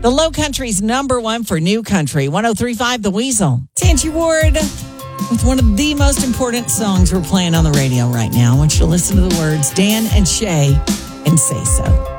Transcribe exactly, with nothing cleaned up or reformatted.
The Low Country's number one for new country, one oh three point five The Weasel. Tangi Ward with one of the most important songs we're playing on the radio right now. I want you to listen to the words, Dan and Shay, and Say So.